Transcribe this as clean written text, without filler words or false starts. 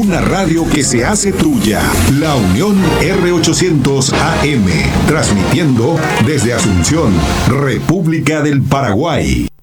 Una radio que se hace tuya. La Unión R800 AM. Transmitiendo desde Asunción, República del Paraguay.